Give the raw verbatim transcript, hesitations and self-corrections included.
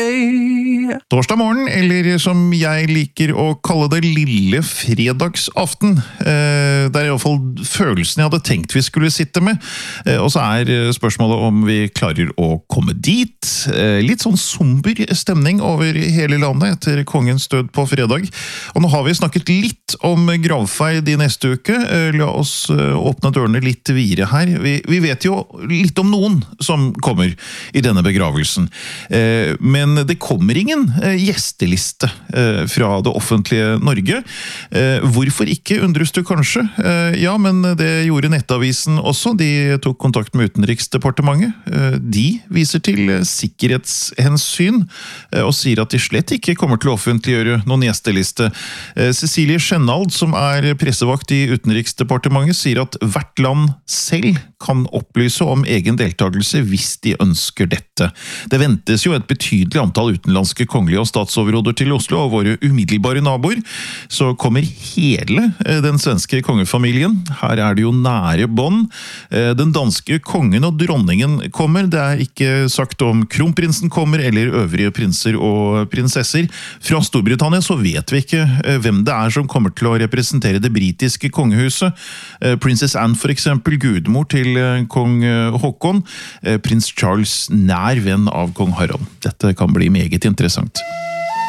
Torsdag morgen, eller som jeg liker å kalle det, lille fredagsaften. Eh, det er i hvert fall følelsen jeg hadde tenkt vi skulle sitte med. Eh, og så er spørsmålet om vi klarer å komme dit. Eh, litt sånn somber stemning over hele landet etter kongens død på fredag. Og nå har vi snakket litt om gravferd i neste uke. Eh, la oss eh, åpne dørene litt videre her. Vi, vi vet jo litt om noen som kommer i denne begravelsen. Eh, men det kommer ingen eh, gjesteliste eh, fra det offentlige Norge. Eh, hvorfor ikke, undres du kanskje? Eh, ja, men det gjorde Nettavisen også. De tok kontakt med Utenriksdepartementet. Eh, de viser til sikkerhetshensyn eh, og sier at de slett ikke kommer til å offentliggjøre noen gjesteliste. Eh, Cecilie Skjennald, som er pressevakt i Utenriksdepartementet, sier at hvert land selv kan opplyse om egen deltakelse hvis de ønsker dette. Det ventes jo et betydelig antall utenlandske kongelige og statsoverhoder til Oslo, og våre umiddelbare naboer. Så kommer hele den svenske kongefamilien. Her er det jo nære bånd. Den danske kongen og dronningen kommer. Det er ikke sagt om kronprinsen kommer, eller øvrige prinser og prinsesser. Fra Storbritannia så vet vi ikke hvem det er som kommer til å representere det britiske kongehuset. Princess Anne for eksempel, gudmor til kong Håkon. Prins Charles, nær venn av kong Harald. Dette kan bli meget interessant.